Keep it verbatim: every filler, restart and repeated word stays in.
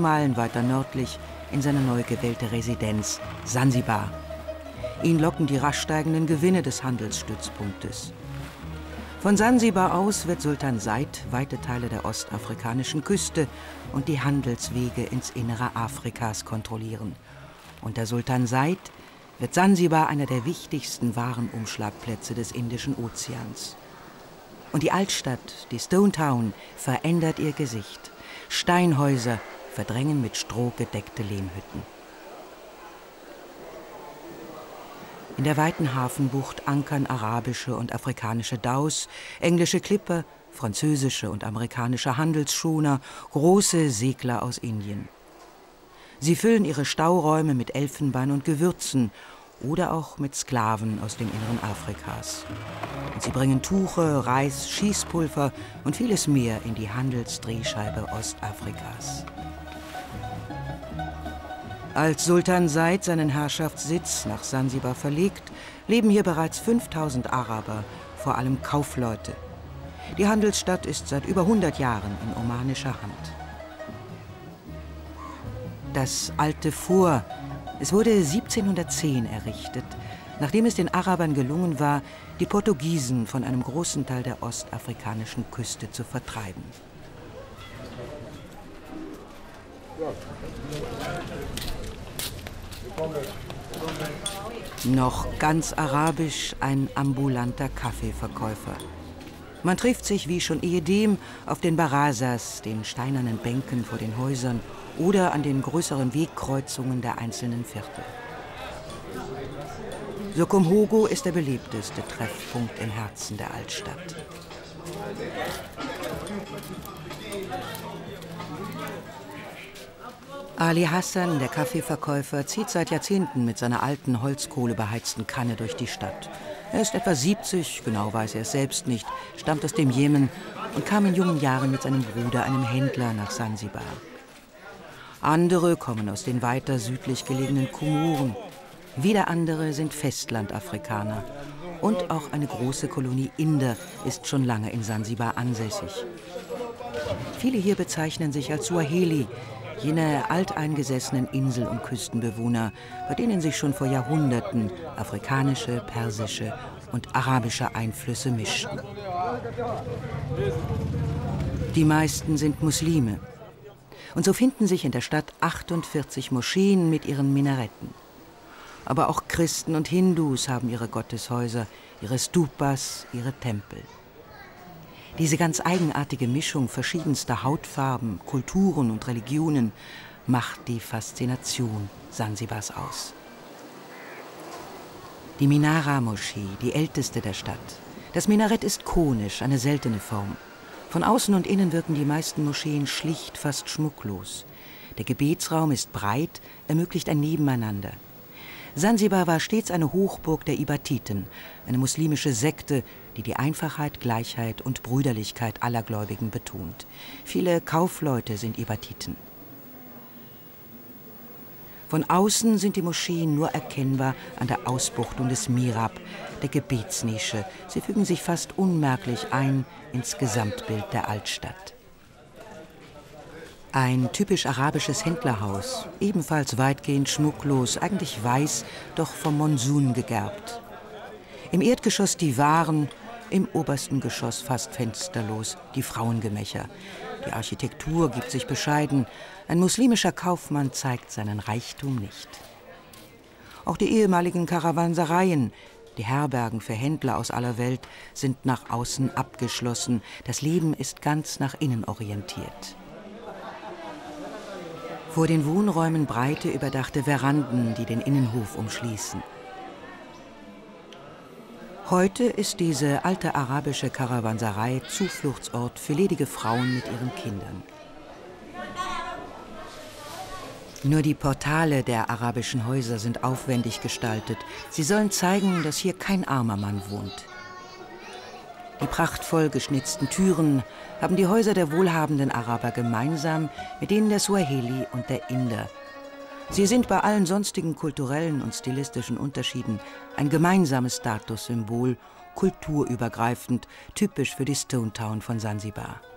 Meilen weiter nördlich in seine neu gewählte Residenz Sansibar. Ihn locken die rasch steigenden Gewinne des Handelsstützpunktes. Von Sansibar aus wird Sultan Said weite Teile der ostafrikanischen Küste und die Handelswege ins Innere Afrikas kontrollieren. Unter Sultan Said wird Sansibar einer der wichtigsten Warenumschlagplätze des Indischen Ozeans. Und die Altstadt, die Stone Town, verändert ihr Gesicht. Steinhäuser verdrängen mit Stroh gedeckte Lehmhütten. In der weiten Hafenbucht ankern arabische und afrikanische Daus, englische Klipper, französische und amerikanische Handelsschoner, große Segler aus Indien. Sie füllen ihre Stauräume mit Elfenbein und Gewürzen oder auch mit Sklaven aus dem Inneren Afrikas. Und sie bringen Tuche, Reis, Schießpulver und vieles mehr in die Handelsdrehscheibe Ostafrikas. Als Sultan Said seinen Herrschaftssitz nach Sansibar verlegt, leben hier bereits fünftausend Araber, vor allem Kaufleute. Die Handelsstadt ist seit über hundert Jahren in omanischer Hand. Das alte Fort, es wurde siebzehnhundertzehn errichtet, nachdem es den Arabern gelungen war, die Portugiesen von einem großen Teil der ostafrikanischen Küste zu vertreiben. Noch ganz arabisch ein ambulanter Kaffeeverkäufer. Man trifft sich wie schon ehedem auf den Barazas, den steinernen Bänken vor den Häusern oder an den größeren Wegkreuzungen der einzelnen Viertel. Sokomhogo ist der belebteste Treffpunkt im Herzen der Altstadt. Ali Hassan, der Kaffeeverkäufer, zieht seit Jahrzehnten mit seiner alten holzkohlebeheizten Kanne durch die Stadt. Er ist etwa siebzig, genau weiß er es selbst nicht, stammt aus dem Jemen und kam in jungen Jahren mit seinem Bruder, einem Händler, nach Sansibar. Andere kommen aus den weiter südlich gelegenen Komoren. Wieder andere sind Festlandafrikaner. Und auch eine große Kolonie Inder ist schon lange in Sansibar ansässig. Viele hier bezeichnen sich als Swahili, jene alteingesessenen Insel- und Küstenbewohner, bei denen sich schon vor Jahrhunderten afrikanische, persische und arabische Einflüsse mischten. Die meisten sind Muslime. Und so finden sich in der Stadt achtundvierzig Moscheen mit ihren Minaretten. Aber auch Christen und Hindus haben ihre Gotteshäuser, ihre Stupas, ihre Tempel. Diese ganz eigenartige Mischung verschiedenster Hautfarben, Kulturen und Religionen macht die Faszination Sansibars aus. Die Minara-Moschee, die älteste der Stadt. Das Minarett ist konisch, eine seltene Form. Von außen und innen wirken die meisten Moscheen schlicht, fast schmucklos. Der Gebetsraum ist breit, ermöglicht ein Nebeneinander. Sansibar war stets eine Hochburg der Ibatiten, eine muslimische Sekte, die die Einfachheit, Gleichheit und Brüderlichkeit aller Gläubigen betont. Viele Kaufleute sind Ibatiten. Von außen sind die Moscheen nur erkennbar an der Ausbuchtung des Mihrab, der Gebetsnische. Sie fügen sich fast unmerklich ein ins Gesamtbild der Altstadt. Ein typisch arabisches Händlerhaus, ebenfalls weitgehend schmucklos, eigentlich weiß, doch vom Monsun gegerbt. Im Erdgeschoss die Waren, im obersten Geschoss fast fensterlos die Frauengemächer. Die Architektur gibt sich bescheiden, ein muslimischer Kaufmann zeigt seinen Reichtum nicht. Auch die ehemaligen Karawansereien, die Herbergen für Händler aus aller Welt, sind nach außen abgeschlossen. Das Leben ist ganz nach innen orientiert. Vor den Wohnräumen breite, überdachte Veranden, die den Innenhof umschließen. Heute ist diese alte arabische Karawanserei Zufluchtsort für ledige Frauen mit ihren Kindern. Nur die Portale der arabischen Häuser sind aufwendig gestaltet. Sie sollen zeigen, dass hier kein armer Mann wohnt. Die prachtvoll geschnitzten Türen haben die Häuser der wohlhabenden Araber gemeinsam mit denen der Swahili und der Inder. Sie sind bei allen sonstigen kulturellen und stilistischen Unterschieden ein gemeinsames Statussymbol, kulturübergreifend, typisch für die Stone Town von Sansibar.